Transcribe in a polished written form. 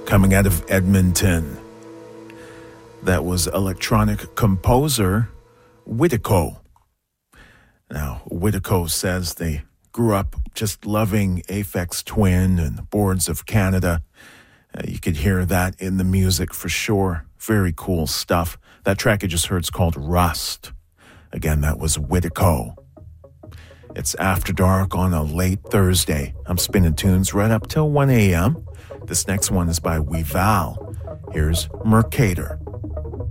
coming out of Edmonton. That was electronic composer Whitico. Now, Whitico says they grew up just loving Aphex Twin and Boards of Canada. You could hear that in the music for sure. Very cool stuff. That track you just heard is called Rust. Again, that was Whitico. It's After Dark on a late Thursday. I'm spinning tunes right up till 1 a.m. This next one is by Weval. Here's Mercator.